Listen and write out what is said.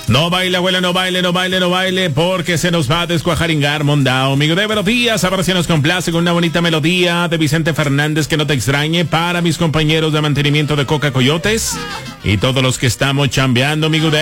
No baile, abuela, no baile, no baile, no baile, porque se nos va a descuajaringar, mondao. Amigo de buenos días, a ver si nos complace con una bonita melodía de Vicente Fernández, que no te extrañe, para mis compañeros de mantenimiento de Coca Coyotes y todos los que estamos chambeando, amigo de